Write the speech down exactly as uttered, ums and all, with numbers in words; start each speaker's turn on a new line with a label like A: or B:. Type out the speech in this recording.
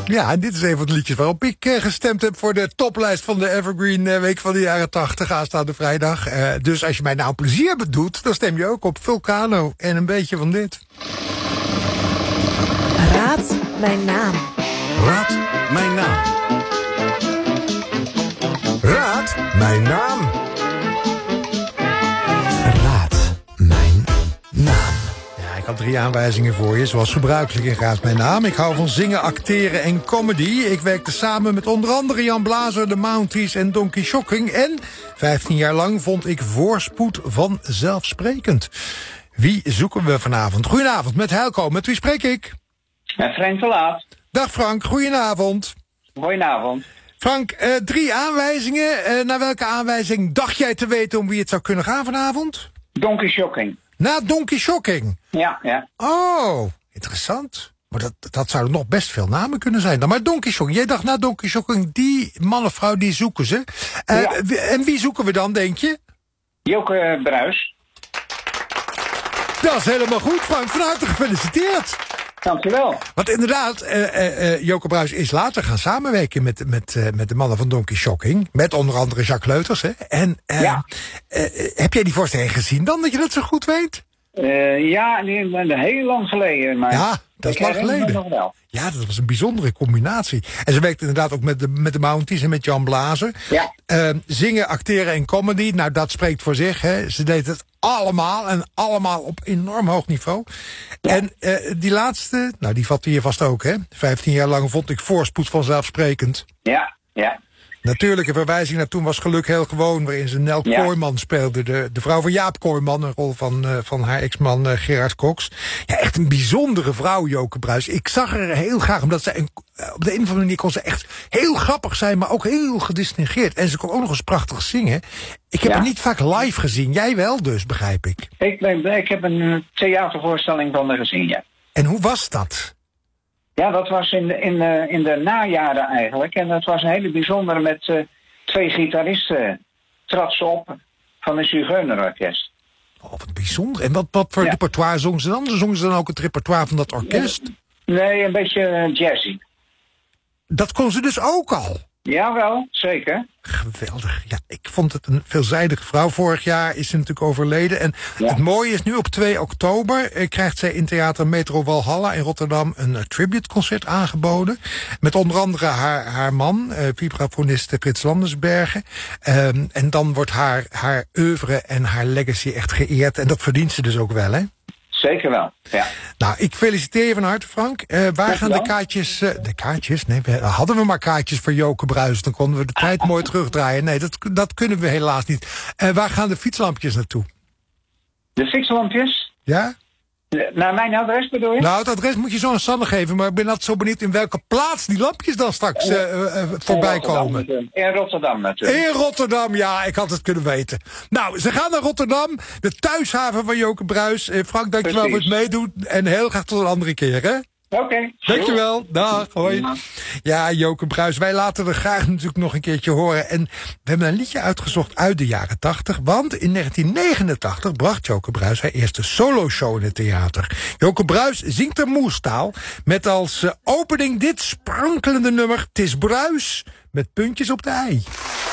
A: Ja, en dit is een van de liedjes waarop ik uh, gestemd heb voor de toplijst van de Evergreen uh, Week van de jaren tachtig, aanstaande vrijdag. Uh, dus als je mij nou plezier doet, dan stem je ook op Vulcano en een beetje van dit.
B: Raad mijn naam.
A: Raad mijn naam. Raad mijn naam. Raad mijn naam. Ja, ik had drie aanwijzingen voor je, zoals gebruikelijk in Raad mijn naam. Ik hou van zingen, acteren en comedy. Ik werkte samen met onder andere Jan Blazer, de Mounties en Donkey Shocking. En vijftien jaar lang vond ik voorspoed vanzelfsprekend. Wie zoeken we vanavond? Goedenavond, met Heilko. Met wie spreek ik?
C: Met Frank de Laat.
A: Dag Frank, goedenavond.
C: Goedenavond.
A: Frank, uh, drie aanwijzingen. Uh, naar welke aanwijzing dacht jij te weten om wie het zou kunnen gaan vanavond?
C: Donkey Shocking.
A: Na Donkey Shocking?
C: Ja, ja.
A: Oh, interessant. Maar dat, dat zouden nog best veel namen kunnen zijn dan. Maar Donkey Shocking, jij dacht na Donkey Shocking, die man of vrouw, die zoeken ze. Uh,
C: ja.
A: En wie zoeken we dan, denk je?
C: Joke Bruis.
A: Dat is helemaal goed, Frank. Van harte gefeliciteerd.
C: Dankjewel. Want
A: inderdaad, uh, uh, uh, Joke Bruis is later gaan samenwerken met, met, uh, met de mannen van Donkey Shocking. Met onder andere Jacques Leuters. Hè? En uh, ja. uh, uh, heb jij die voorstelling gezien dan, dat je dat zo goed weet?
C: Uh, ja, heel lang geleden. Maar
A: ja, dat is lang geleden.
C: Nog wel.
A: Ja, dat was een bijzondere combinatie. En ze werkte inderdaad ook met de, met de Mounties en met Jan Blazer.
C: Ja.
A: Uh, zingen, acteren en comedy, nou dat spreekt voor zich. Hè. Ze deed het allemaal en allemaal op enorm hoog niveau. Ja. En uh, die laatste, nou die vatte je vast ook, hè? Vijftien jaar lang vond ik voorspoed vanzelfsprekend.
C: Ja, ja.
A: Natuurlijke verwijzing naar Toen was geluk heel gewoon, waarin ze Nel ja. Kooijman speelde. De, de vrouw van Jaap Kooijman, een rol van, uh, van haar ex-man uh, Gerard Cox. Ja, echt een bijzondere vrouw, Joke Bruis. Ik zag haar heel graag, omdat ze een, uh, op de een of andere manier kon ze echt heel grappig zijn, maar ook heel gedistingeerd. En ze kon ook nog eens prachtig zingen. Ik heb ja. haar niet vaak live gezien. Jij wel dus, begrijp ik.
C: Ik, ben, ik heb een theatervoorstelling van haar gezien, ja.
A: En hoe was dat?
C: Ja, dat was in de, in, de, in de najaren eigenlijk. En dat was een hele bijzondere met uh, twee gitaristen. Trad ze op van een Zigeunerorkest.
A: Oh, wat bijzonder. En wat, wat voor ja. repertoire zongen ze dan? Zongen ze dan ook het repertoire van dat orkest?
C: Nee, een beetje uh, jazzy.
A: Dat kon ze dus ook al?
C: Jawel, zeker.
A: Geweldig. Ja, ik vond het een veelzijdige vrouw. Vorig jaar is ze natuurlijk overleden. En ja. het mooie is nu op twee oktober eh, krijgt zij in Theater Metro Walhalla in Rotterdam een uh, tributeconcert aangeboden. Met onder andere haar, haar man, uh, vibrafonist Frits Landersbergen. Um, en dan wordt haar, haar oeuvre en haar legacy echt geëerd. En dat verdient ze dus ook wel, hè?
C: Zeker wel, ja.
A: Nou, ik feliciteer je van harte, Frank. Uh, waar gaan de kaartjes... Uh, de kaartjes? Nee, we, hadden we maar kaartjes voor Joke Bruis, dan konden we de tijd mooi terugdraaien. Nee, dat, dat kunnen we helaas niet. Uh, waar gaan de fietslampjes naartoe?
C: De fietslampjes?
A: Ja?
C: De, naar mijn adres bedoel je?
A: Nou, het adres moet je zo aan Sanne geven, maar ik ben altijd zo benieuwd in welke plaats die lampjes dan straks uh, uh, voorbij
C: in
A: komen.
C: In Rotterdam natuurlijk.
A: In Rotterdam, ja, ik had het kunnen weten. Nou, ze gaan naar Rotterdam, de thuishaven van Joke Bruis. Uh, Frank, dankjewel voor het meedoen en heel graag tot een andere keer, hè?
C: Oké. Okay.
A: Dankjewel. Dag. Hoi. Ja, Joke Bruis. Wij laten er graag natuurlijk nog een keertje horen. En we hebben een liedje uitgezocht uit de jaren tachtig. Want in negentien negenentachtig bracht Joke Bruis haar eerste soloshow in het theater. Joke Bruis zingt de moerstaal. Met als uh, opening dit sprankelende nummer. 'T is Bruis met puntjes op de ei.